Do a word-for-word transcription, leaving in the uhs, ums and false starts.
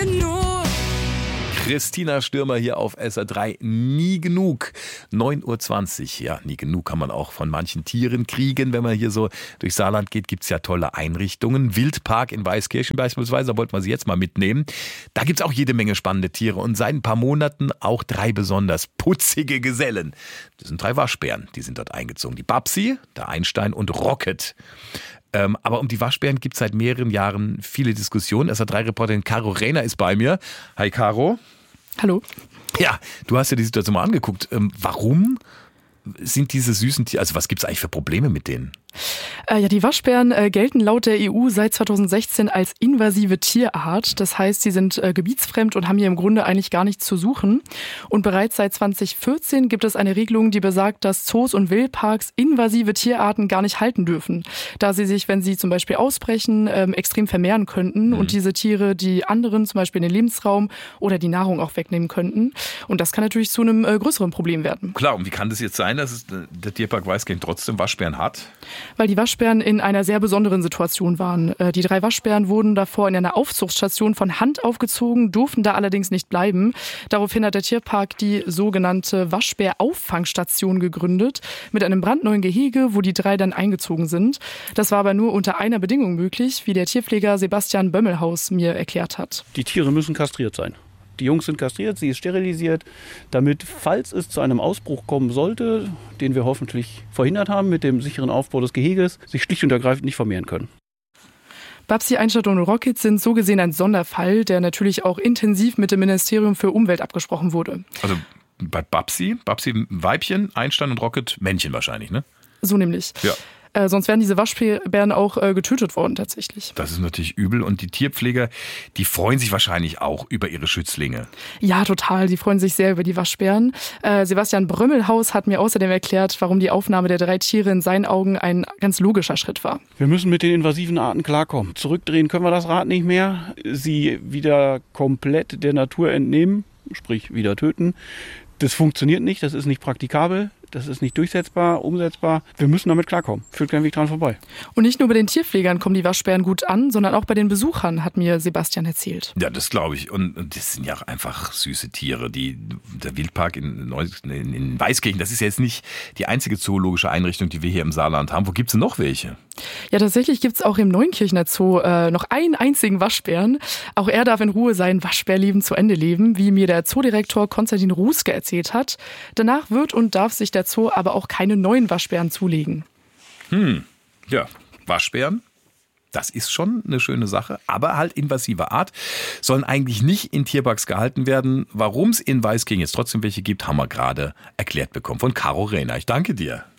genug. Christina Stürmer hier auf S R drei. Nie genug. neun Uhr zwanzig. Ja, nie genug kann man auch von manchen Tieren kriegen. Wenn man hier so durch Saarland geht, gibt's ja tolle Einrichtungen. Wildpark in Weißkirchen beispielsweise, da wollten wir sie jetzt mal mitnehmen. Da gibt's auch jede Menge spannende Tiere und seit ein paar Monaten auch drei besonders putzige Gesellen. Das sind drei Waschbären, die sind dort eingezogen. Die Babsi, der Einstein und Rocket. Ähm, aber um die Waschbären gibt es seit mehreren Jahren viele Diskussionen. S R drei Reporterin Caro Rehner ist bei mir. Hi Caro. Hallo. Ja, du hast dir die Situation mal angeguckt. Ähm, warum sind diese süßen Tiere, also was gibt es eigentlich für Probleme mit denen? Äh, ja, die Waschbären äh, gelten laut der E U seit zweitausendsechzehn als invasive Tierart. Das heißt, sie sind äh, gebietsfremd und haben hier im Grunde eigentlich gar nichts zu suchen. Und bereits seit zweitausendvierzehn gibt es eine Regelung, die besagt, dass Zoos und Wildparks invasive Tierarten gar nicht halten dürfen, da sie sich, wenn sie zum Beispiel ausbrechen, ähm, extrem vermehren könnten mhm. und diese Tiere die anderen zum Beispiel den Lebensraum oder die Nahrung auch wegnehmen könnten. Und das kann natürlich zu einem äh, größeren Problem werden. Klar, und wie kann das jetzt sein, dass es, der Tierpark Weißkirchen trotzdem Waschbären hat? Weil die Waschbären in einer sehr besonderen Situation waren. Die drei Waschbären wurden davor in einer Aufzuchtstation von Hand aufgezogen, durften da allerdings nicht bleiben. Daraufhin hat der Tierpark die sogenannte Waschbärauffangstation gegründet, mit einem brandneuen Gehege, wo die drei dann eingezogen sind. Das war aber nur unter einer Bedingung möglich, wie der Tierpfleger Sebastian Bömmelhaus mir erklärt hat. Die Tiere müssen kastriert sein. Die Jungs sind kastriert, sie ist sterilisiert, damit, falls es zu einem Ausbruch kommen sollte, den wir hoffentlich verhindert haben mit dem sicheren Aufbau des Geheges, sich schlicht und ergreifend nicht vermehren können. Babsi, Einstein und Rocket sind so gesehen ein Sonderfall, der natürlich auch intensiv mit dem Ministerium für Umwelt abgesprochen wurde. Also bei Babsi, Babsi Weibchen, Einstein und Rocket Männchen wahrscheinlich, ne? So nämlich. Ja. Äh, sonst wären diese Waschbären auch äh, getötet worden tatsächlich. Das ist natürlich übel und die Tierpfleger, die freuen sich wahrscheinlich auch über ihre Schützlinge. Ja, total. Sie freuen sich sehr über die Waschbären. Äh, Sebastian Brömmelhaus hat mir außerdem erklärt, warum die Aufnahme der drei Tiere in seinen Augen ein ganz logischer Schritt war. Wir müssen mit den invasiven Arten klarkommen. Zurückdrehen können wir das Rad nicht mehr. Sie wieder komplett der Natur entnehmen, sprich wieder töten. Das funktioniert nicht, das ist nicht praktikabel. Das ist nicht durchsetzbar, umsetzbar. Wir müssen damit klarkommen. Führt kein Weg dran vorbei. Und nicht nur bei den Tierpflegern kommen die Waschbären gut an, sondern auch bei den Besuchern, hat mir Sebastian erzählt. Ja, das glaube ich. Und, und das sind ja auch einfach süße Tiere. Die, der Wildpark in, Neu, in, in Weißkirchen, das ist ja jetzt nicht die einzige zoologische Einrichtung, die wir hier im Saarland haben. Wo gibt es denn noch welche? Ja, tatsächlich gibt es auch im Neunkirchener Zoo äh, noch einen einzigen Waschbären. Auch er darf in Ruhe sein Waschbärleben zu Ende leben, wie mir der Zoodirektor Konstantin Ruske erzählt hat. Danach wird und darf sich der Zoo aber auch keine neuen Waschbären zulegen. Hm, ja, Waschbären, das ist schon eine schöne Sache, aber halt invasive Art, sollen eigentlich nicht in Tierparks gehalten werden. Warum es in Weißkirchen jetzt trotzdem welche gibt, haben wir gerade erklärt bekommen von Caro Rehner. Ich danke dir.